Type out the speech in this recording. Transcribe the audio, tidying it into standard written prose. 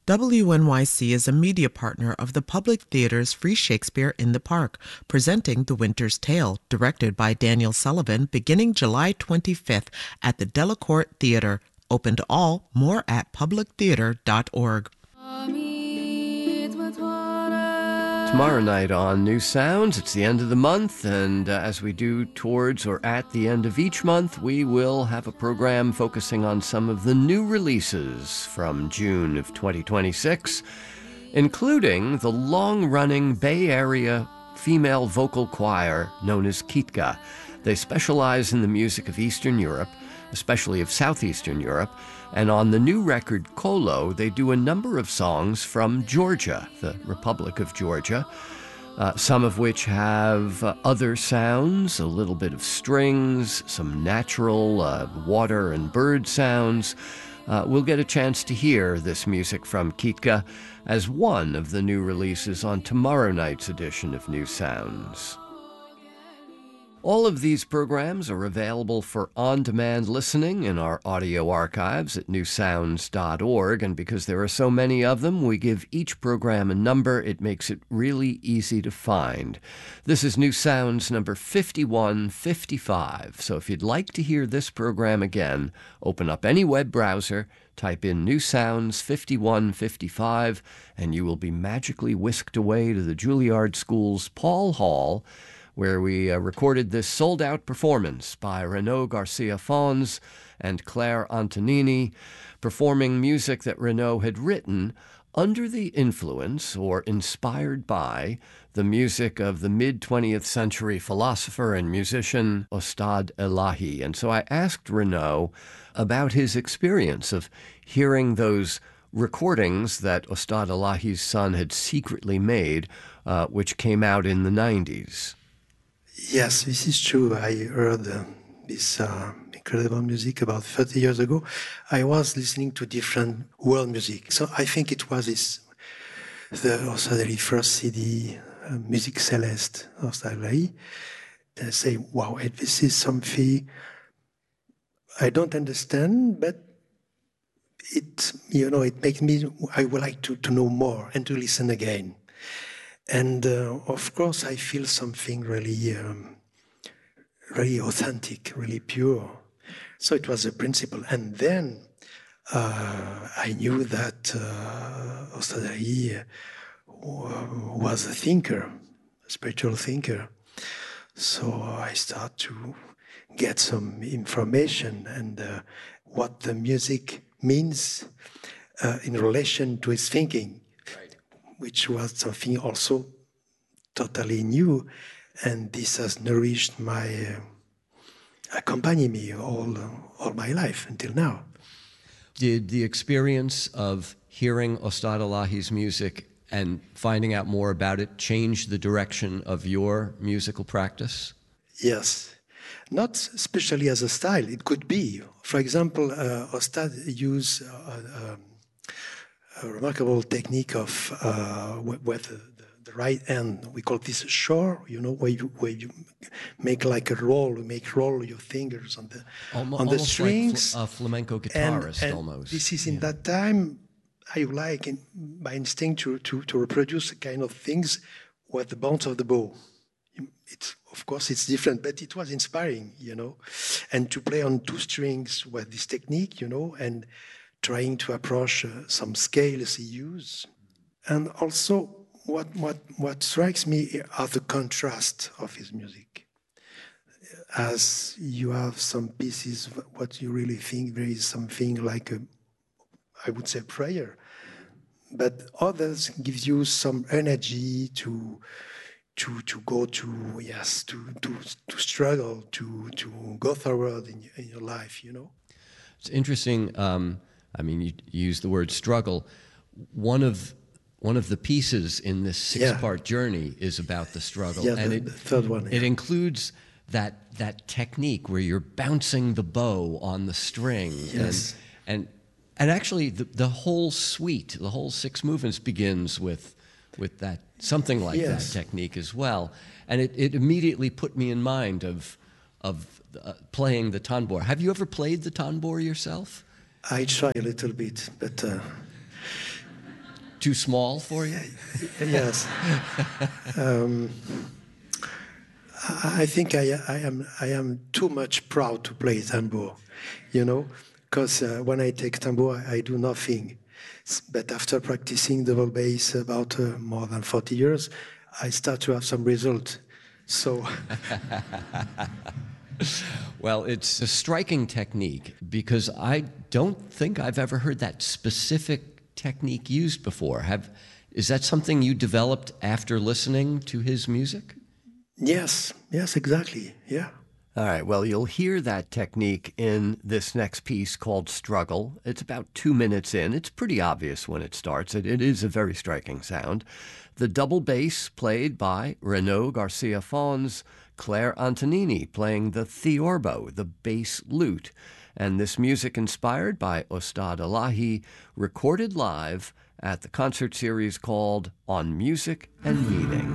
WNYC is a media partner of the Public Theater's Free Shakespeare in the Park, presenting The Winter's Tale, directed by Daniel Sullivan, beginning July 25th at the Delacorte Theater. Open to all, more at publictheater.org. Tomorrow night on New Sounds, it's the end of the month, and as we do towards or at the end of each month, we will have a program focusing on some of the new releases from June of 2026, including the long-running Bay Area female vocal choir known as Kitka. They specialize in the music of Eastern Europe, especially of Southeastern Europe, and on the new record, Kolo, they do a number of songs from Georgia, the Republic of Georgia, some of which have other sounds, a little bit of strings, some natural water and bird sounds. We'll get a chance to hear this music from Kitka as one of the new releases on tomorrow night's edition of New Sounds. All of these programs are available for on-demand listening in our audio archives at newsounds.org, and because there are so many of them, we give each program a number. It makes it really easy to find. This is New Sounds number 5155, so if you'd like to hear this program again, open up any web browser, type in New Sounds 5155, and you will be magically whisked away to the Juilliard School's Paul Hall, where we recorded this sold-out performance by Renaud Garcia Fons and Claire Antonini, performing music that Renaud had written under the influence or inspired by the music of the mid-20th century philosopher and musician Ostad Elahi. And so I asked Renaud about his experience of hearing those recordings that Ostad Elahi's son had secretly made, which came out in the 90s. Yes, this is true. I heard this incredible music about 30 years ago. I was listening to different world music. So I think it was the first CD, Musique Céleste of Ostad. I say, wow, this is something I don't understand, but it makes me, I would like to know more and to listen again. And of course, I feel something really, really authentic, really pure. So it was a principle. And then I knew that Ostad was a thinker, a spiritual thinker. So I start to get some information and what the music means in relation to his thinking, which was something also totally new, and this has nourished accompanied me all my life until now. Did the experience of hearing Ostad Elahi's music and finding out more about it change the direction of your musical practice? Yes. Not especially as a style. It could be. For example, Ostad used a remarkable technique of with the right hand. We call this shore, where you make like a roll, roll your fingers on the strings. Like a flamenco guitarist, and almost. This is in that time, I like by instinct to reproduce the kind of things with the bounce of the bow. Of course, it's different, but it was inspiring, and to play on two strings with this technique, and trying to approach some scales he used. And also, what strikes me are the contrast of his music. As you have some pieces, what you really think there is something like I would say prayer, but others gives you some energy to go to struggle, to go forward in your life, It's interesting. You use the word struggle. One of the pieces in this six-part journey is about the struggle, and the third one. It includes that technique where you're bouncing the bow on the string, and actually the whole suite, the whole six movements begins with that something like that technique as well, and it immediately put me in mind of playing the tanbur. Have you ever played the tanbur yourself? I try a little bit, but too small for you? Yes. I think I am too much proud to play tambour, because when I take tambour, I do nothing. But after practicing double bass about more than 40 years, I start to have some result. So, well, it's a striking technique because I don't think I've ever heard that specific technique used before. Is that something you developed after listening to his music? Yes, exactly. Yeah. All right, well, you'll hear that technique in this next piece called Struggle. It's about 2 minutes in. It's pretty obvious when it starts. It is a very striking sound. The double bass played by Renaud Garcia Fons, Claire Antonini playing the theorbo, the bass lute. And this music inspired by Ostad Elahi, recorded live at the concert series called On Music and Meaning.